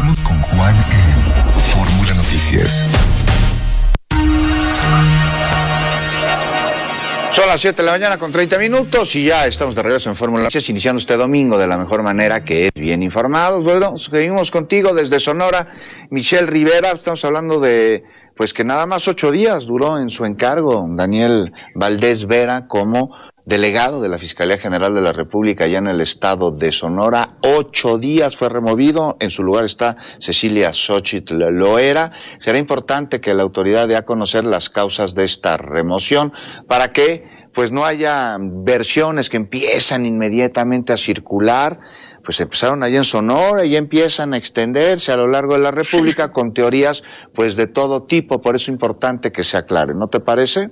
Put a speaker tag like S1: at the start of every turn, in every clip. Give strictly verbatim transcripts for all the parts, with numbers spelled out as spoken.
S1: Volvemos con Juan en Fórmula Noticias.
S2: Son las siete de la mañana con treinta minutos y ya estamos de regreso en Fórmula Noticias, iniciando este domingo de la mejor manera, que es bien informados. Bueno, seguimos contigo desde Sonora, Michelle Rivera. Estamos hablando de, pues que nada más ocho días duró en su encargo Daniel Valdés Vera como delegado de la Fiscalía General de la República allá en el estado de Sonora. Ocho días fue removido, en su lugar está Cecilia Xochitl Loera. Será importante que la autoridad dé a conocer las causas de esta remoción para que pues no haya versiones que empiezan inmediatamente a circular. Pues empezaron allá en Sonora y ya empiezan a extenderse a lo largo de la República con teorías pues de todo tipo. Por eso es importante que se aclare, ¿no te parece?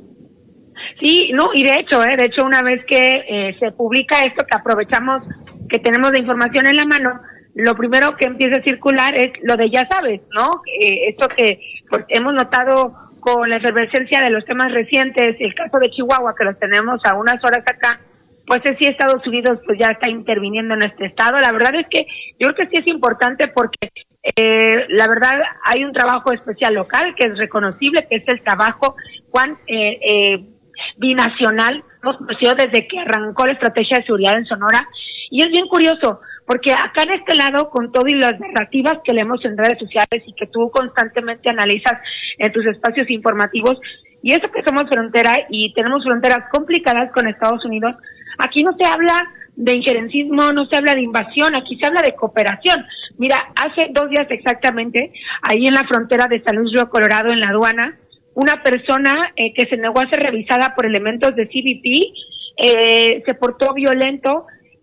S3: Sí, no, y de hecho, eh, de hecho una vez que eh, se publica esto, que aprovechamos que tenemos la información en la mano, lo primero que empieza a circular es lo de ya sabes, ¿no? Eh, esto que pues hemos notado con la efervescencia de los temas recientes, el caso de Chihuahua, que los tenemos a unas horas acá, pues es si Estados Unidos pues ya está interviniendo en este estado. La verdad es que yo creo que sí es importante porque eh, la verdad hay un trabajo especial local que es reconocible, que es el trabajo, Juan, eh, eh, binacional, hemos conocido desde que arrancó la estrategia de seguridad en Sonora, y es bien curioso, porque acá en este lado, con todo y las narrativas que leemos en redes sociales y que tú constantemente analizas en tus espacios informativos, y eso que somos frontera y tenemos fronteras complicadas con Estados Unidos, aquí no se habla de injerencismo, no se habla de invasión, aquí se habla de cooperación. Mira, hace dos días exactamente, ahí en la frontera de San Luis Río Colorado, en la aduana, una persona eh, que se negó a ser revisada por elementos de C B P, eh, se portó violento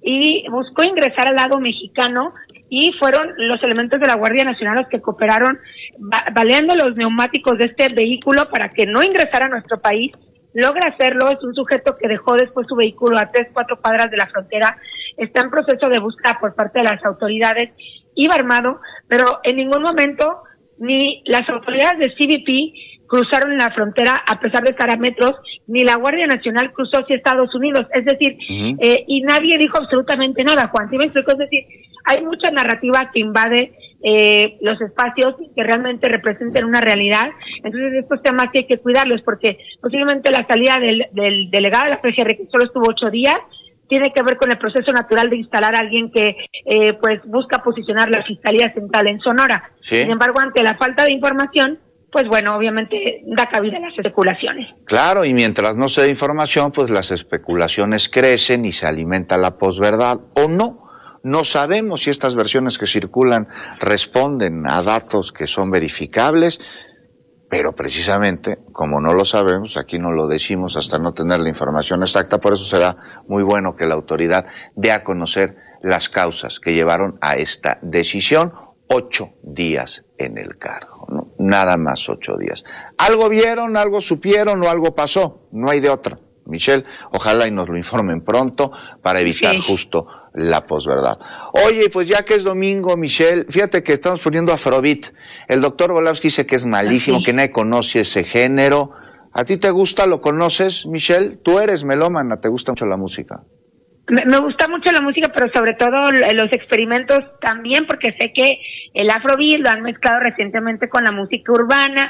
S3: y buscó ingresar al lado mexicano, y fueron los elementos de la Guardia Nacional los que cooperaron ba- baleando los neumáticos de este vehículo para que no ingresara a nuestro país. Logra hacerlo, es un sujeto que dejó después su vehículo a tres, cuatro cuadras de la frontera, está en proceso de búsqueda por parte de las autoridades, iba armado, pero en ningún momento ni las autoridades de C B P cruzaron la frontera a pesar de estar a metros, ni la Guardia Nacional cruzó hacia Estados Unidos, es decir, uh-huh. eh, y nadie dijo absolutamente nada, Juan, ¿sí me explico? Es decir, hay mucha narrativa que invade eh, los espacios que realmente representen una realidad, entonces estos temas sí hay que cuidarlos, porque posiblemente la salida del, del delegado de la P G R, que solo estuvo ocho días, tiene que ver con el proceso natural de instalar a alguien que eh, pues busca posicionar la Fiscalía Central en Sonora. ¿Sí? Sin embargo, ante la falta de información, pues bueno, obviamente da cabida a las especulaciones.
S2: Claro, y mientras no se dé información, pues las especulaciones crecen y se alimenta la posverdad, o no. No sabemos si estas versiones que circulan responden a datos que son verificables, pero precisamente, como no lo sabemos, aquí no lo decimos hasta no tener la información exacta. Por eso será muy bueno que la autoridad dé a conocer las causas que llevaron a esta decisión. Ocho días en el cargo, ¿no? Nada más ocho días. Algo vieron, algo supieron o algo pasó, no hay de otra. Michelle, ojalá y nos lo informen pronto para evitar sí. justo la posverdad. Oye, pues ya que es domingo, Michelle, fíjate que estamos poniendo Afrobeat. El doctor Volavsky dice que es malísimo, sí. que nadie conoce ese género. ¿A ti te gusta? ¿Lo conoces, Michelle? Tú eres melómana, ¿te gusta mucho la música?
S3: Me, me gusta mucho la música, pero sobre todo los experimentos también, porque sé que el Afrobeat lo han mezclado recientemente con la música urbana.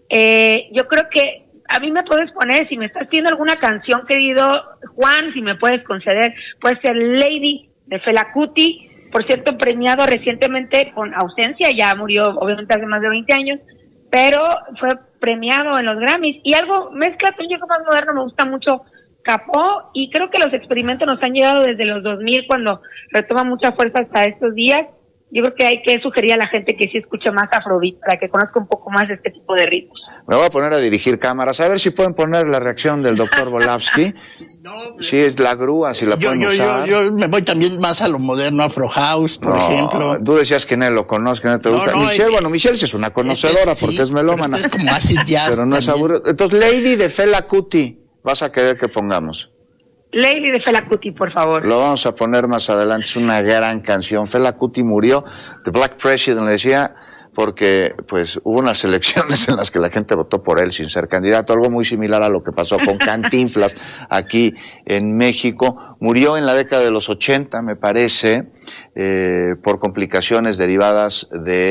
S3: Eh, yo creo que a mí me puedes poner, si me estás pidiendo alguna canción, querido Juan, si me puedes conceder, puede ser Lady de Fela Kuti, por cierto, premiado recientemente con ausencia, ya murió obviamente hace más de veinte años, pero fue premiado en los Grammys. Y algo, mezcla un poco más moderno, me gusta mucho Capó, y creo que los experimentos nos han llegado desde los dos mil, cuando retoma mucha fuerza hasta estos días. Yo creo que hay que sugerir a la gente que sí escuche más Afrobeat para que conozca un poco más de este tipo de ritmos.
S2: Me voy a poner a dirigir cámaras, a ver si pueden poner la reacción del doctor Volavsky. No, sí, es la grúa, si la
S4: yo,
S2: pueden
S4: yo,
S2: usar.
S4: Yo, yo me voy también más a lo moderno, Afro House, por
S2: no,
S4: ejemplo.
S2: Tú decías que nadie lo conoce, que no te no, gusta. No, Michelle, es, bueno, Michelle sí es una conocedora este, porque sí, es melómana.
S4: Pero, este es como acid jazz
S2: pero no también. Es aburrido. Entonces, Lady de Fela Kuti, vas a querer que pongamos.
S3: Lady de Fela Kuti, por favor.
S2: Lo vamos a poner más adelante, es una gran canción. Fela Kuti murió, The Black President le decía, porque pues hubo unas elecciones en las que la gente votó por él sin ser candidato, algo muy similar a lo que pasó con Cantinflas aquí en México. Murió en la década de los ochenta, me parece, eh, por complicaciones derivadas de